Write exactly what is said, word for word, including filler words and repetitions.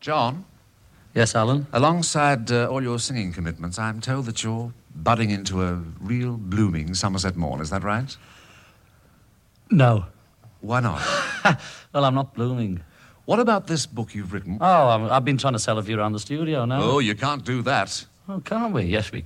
John? Yes, Alan? Alongside uh, all your singing commitments, I'm told that you're budding into a real blooming Somerset morn. Is that right? No. Why not? Well, I'm not blooming. What about this book you've written? Oh, I'm, I've been trying to sell it for you around the studio now. Oh, you can't do that. Oh, can't we? Yes, we can.